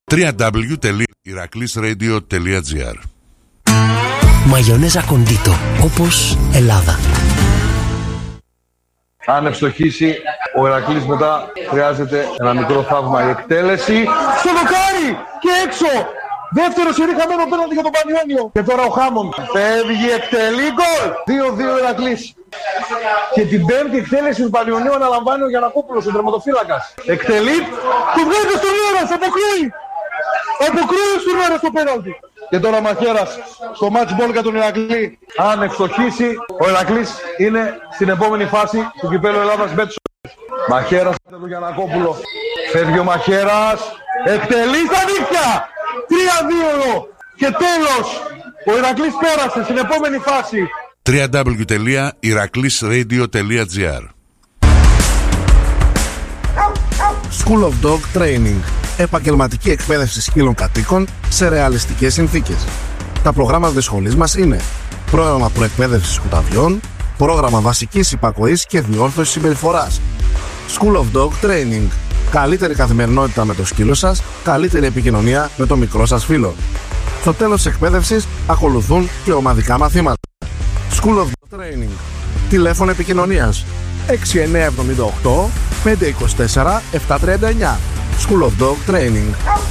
www.iraklisradio.gr. Μαγιονέζα κοντίτο, όπως Ελλάδα. Αν ευστοχίσει ο Ηρακλής, μετά χρειάζεται ένα μικρό θαύμα, η εκτέλεση στο δοκάρι και έξω. Δεύτερο σερί χαμένο πέναντι για τον Πανιόνιο. Και τώρα ο Χάμον φεύγει, εκτελεί, γκολ. 2-2 Ηρακλής. Και την πέμπτη εκτέλεση του Πανιονίου αναλαμβάνει ο Γιαννακόπουλος, ο τερματοφύλακας. Εκτελεί, του βγάζει στον Λέρας, αποκρούει. Αποκρούει στον Λέρας το πέναντι. Και τώρα Μαχαίρας στο match ball για τον Ηρακλή. Αν ευστοχίσει, ο Ηρακλής είναι στην επόμενη φάση του κυπέλλου Ελλάδας Μπέτσο. Μαχαίρας του Γιαννακόπουλο. Φεύγει ο Μαχαίρας. Εκτελεί στα δίχτυα. 3-2 και τέλος. Ο Ηρακλής πέρασε στην επόμενη φάση. www.iraklisradio.gr. School of Dog Training. Επαγγελματική εκπαίδευση σκύλων κατοίκων σε ρεαλιστικές συνθήκες. Τα προγράμματα της σχολής μας είναι πρόγραμμα προεκπαίδευσης κουταβιών, πρόγραμμα βασικής υπακοής και διόρθωσης συμπεριφοράς. School of Dog Training. Καλύτερη καθημερινότητα με το σκύλο σας, καλύτερη επικοινωνία με το μικρό σας φίλο. Στο τέλος της εκπαίδευσης ακολουθούν και ομαδικά μαθήματα. School of Dog Training. Τηλέφωνο επικοινωνίας 6978 524 739. School of Dog Training.